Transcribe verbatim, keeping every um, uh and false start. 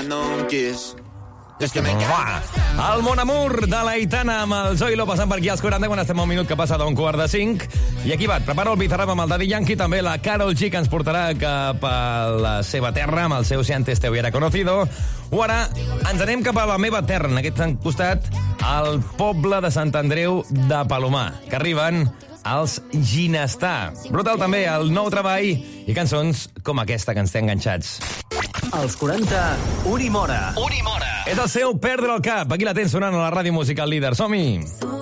dando un kiss. És que me Va, el Mon Amour de l'Aitana amb el Zoilo passant per aquí als quaranta quan estem a un minut que passa d'un quart de cinc. I aquí va, prepara el Bizarrap amb el Daddy Yankee, també la Karol G, que ens portarà cap a la seva terra amb el seu Si antes te hubiera conocido. O ara ens anem cap a la meva terra, en aquest costat, al poble de Sant Andreu de Palomar, que arriben els Ginestar. Brutal també el nou treball i cançons com aquesta que ens té enganxats. Als quaranta, Uri Mora. Uri Mora. És el seu Perdre el cap. Aquí la tens sonant a la ràdio musical líder. Som-hi!